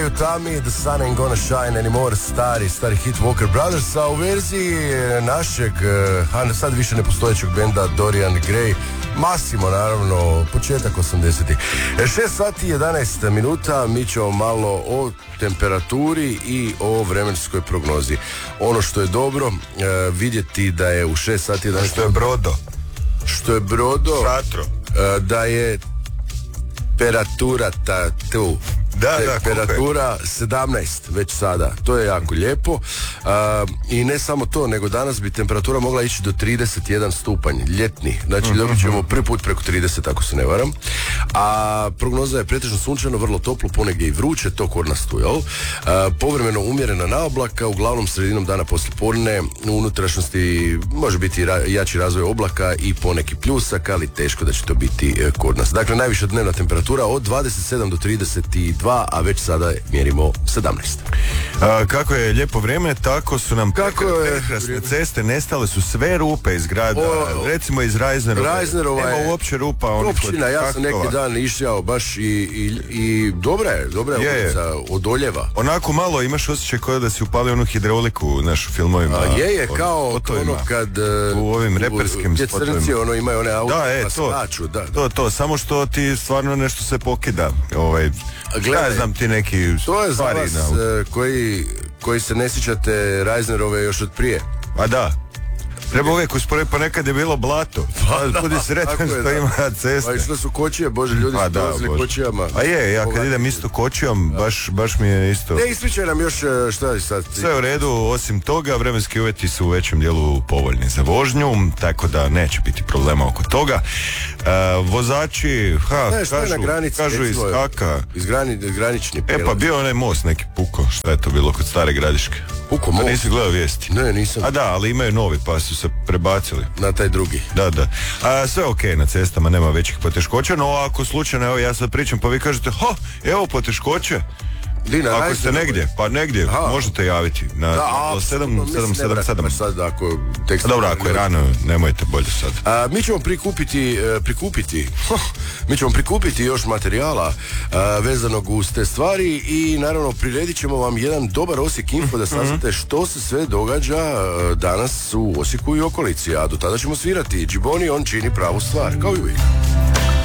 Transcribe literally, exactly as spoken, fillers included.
Tami, The Sun Ain't Gonna Shine Anymore, stari, stari hit Walker Brothers, a u verziji našeg, a sad više nepostojećeg benda Dorian Gray, Massimo, naravno, početak osamdesetih. šest sati i jedanaest minuta, mi ćemo malo o temperaturi i o vremenskoj prognozi. Ono što je dobro, uh, vidjeti da je u šest sati i jedanaest... Što je brodo? Što je brodo... Šatro. Uh, da je temperatura ta tu. Da, temperatura da, sedamnaest već sada, to je jako lijepo. uh, i ne samo to, nego danas bi temperatura mogla ići do trideset jedan stupanj, ljetni, znači mm-hmm. dobit ćemo prvi put preko trideset ako se ne varam, a prognoza je pretežno sunčano, vrlo toplo, ponegdje i vruće, to kod nas tu, jel? Uh, povremeno umjerena naoblaka, uglavnom sredinom dana poslije podne, u unutrašnjosti može biti ra- jači razvoj oblaka i poneki pljusak, ali teško da će to biti uh, kod nas. Dakle, najviša dnevna temperatura od dvadeset sedam do trideset dva, a već sada mjerimo sedamnaest. A, kako je lijepo vrijeme, tako su nam kako prekrasne je ceste, nestale su sve rupe iz grada, o, recimo iz Reisnerova. Reisnerova nema je uopće rupa. općina, ja sam neki dan išao baš i, i, i dobra je, dobra je, je ulica, odoljeva. Onako malo imaš osjećaj kao da si upalio onu hidrauliku u našim filmovima. A je, je, kao ono kad u ovim reperskim spotovima. Crnci, ono imaju one auto, da, e, pa to, skaču, da, da. To, to, samo što ti stvarno nešto se pokida, ovaj, gledaj, ja znam ti neki to je za stvari, vas na... koji, koji se ne sjećate Reisnerove još od prije. A da, treba uvijek usporediti, pa nekad je bilo blato. Pa budi sretan što je, ima ceste. Pa išle su kočije, bože, ljudi pa su da, dolazili kočijama. A je, ja kad idem isto kočijom, baš, baš mi je isto... Ne, ispričaj nam još šta je sad. Sve u redu, osim toga, vremenski uvjeti su u većem dijelu povoljni za vožnju, tako da neće biti problema oko toga. Uh, vozači, ha, ne, kažu, na granici, kažu iz Haka. Iz grani, granični prijelaz. E pa bio onaj most neki puko, šta je to bilo kod Stare Gradiške? Puko most? Pa nisi gledao vijesti? Ne, nisam. A da, ali imaju novi pa su se prebacili. Na taj drugi. Da, da. A, sve ok, na cestama nema većih poteškoća, no ako slučajno, evo ja sad pričam pa vi kažete, ha, evo poteškoće. Dina, ako ste negdje, pa negdje Aha. možete javiti na sedam sedam sedam sedam. Sad ako tekst... Dobro, ako je rano, nemojte bolje sad. A, mi ćemo prikupiti, uh, prikupiti, mi ćemo prikupiti još materijala uh, vezanog uz te stvari i naravno priredit ćemo vam jedan dobar Osijek info da saznate što se sve događa uh, danas u Osijeku i okolici, a do tada ćemo svirati. Džiboni, on čini pravu stvar, kao i uvijek.